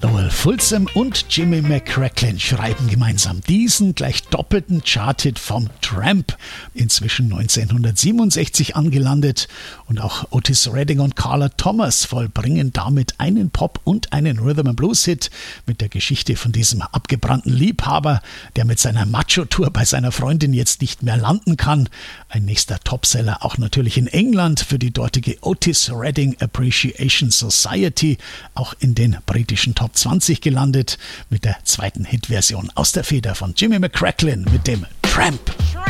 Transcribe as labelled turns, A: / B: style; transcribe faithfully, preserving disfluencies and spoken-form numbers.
A: Lowell Fulson und Jimmy McCracklin schreiben gemeinsam diesen gleich doppelten Charthit vom Tramp, inzwischen neunzehnhundertsiebenundsechzig angelandet, und auch Otis Redding und Carla Thomas vollbringen damit einen Pop- und einen Rhythm-and-Blues-Hit mit der Geschichte von diesem abgebrannten Liebhaber, der mit seiner Macho-Tour bei seiner Freundin jetzt nicht mehr landen kann. Ein nächster Topseller auch natürlich in England für die dortige Otis Redding Appreciation Society, auch in den britischen Top zwanzig gelandet, mit der zweiten Hitversion aus der Feder von Jimmy McCracklin mit dem Tramp.